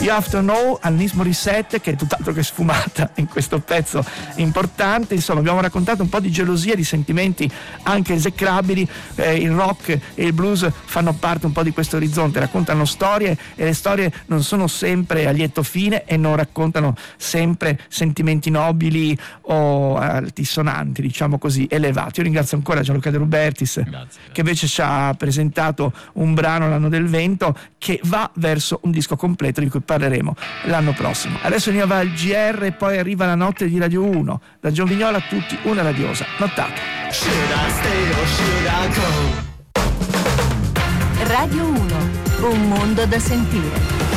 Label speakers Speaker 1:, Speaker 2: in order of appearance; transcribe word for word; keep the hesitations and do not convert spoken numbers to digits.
Speaker 1: You Have to Know, Alanis Morissette, che è tutt'altro che sfumata in questo pezzo importante. Insomma, abbiamo raccontato un po' di gelosia, di sentimenti anche esecrabili. Eh, il rock e il blues fanno parte un po' di questo orizzonte, raccontano storie, e le storie non sono sempre a lieto fine e non raccontano sempre sentimenti nobili o altisonanti, diciamo così, elevati. Io ringrazio ancora Gianluca De Rubertis, grazie, grazie. Che invece ci ha presentato un brano, L'anno del vento, che va verso un disco completo di cui parleremo l'anno prossimo. Adesso ne va il G R e poi arriva la notte di Radio uno. Da John Vignola a tutti una radiosa nottata.
Speaker 2: Radio uno, un mondo da sentire.